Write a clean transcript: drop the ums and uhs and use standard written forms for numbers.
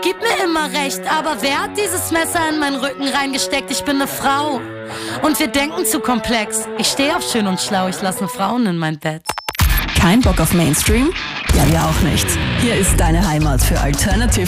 gib mir immer recht, aber wer hat dieses Messer in meinen Rücken reingesteckt? Ich bin eine Frau. Und wir denken zu komplex. Ich stehe auf schön und schlau, ich lasse Frauen in mein Bett. Kein Bock auf Mainstream? Ja, wir auch nicht. Hier ist deine Heimat für Alternative